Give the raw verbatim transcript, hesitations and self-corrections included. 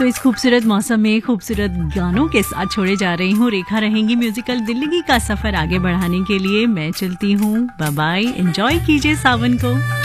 तो इस खूबसूरत मौसम में खूबसूरत गानों के साथ छोड़े जा रही हूँ। रेखा रहेंगी म्यूजिकल दिल्ली का सफर आगे बढ़ाने के लिए। मैं चलती हूँ, बाय बाय, एंजॉय कीजिए सावन को।